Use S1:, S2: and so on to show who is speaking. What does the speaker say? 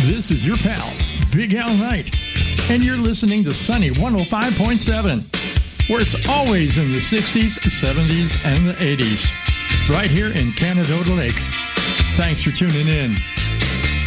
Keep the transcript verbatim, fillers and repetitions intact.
S1: This is your pal, Big Al Knight, and you're listening to Sunny one oh five point seven, where it's always in the sixties, seventies, and the eighties, right here in Canadota Lake. Thanks for tuning in.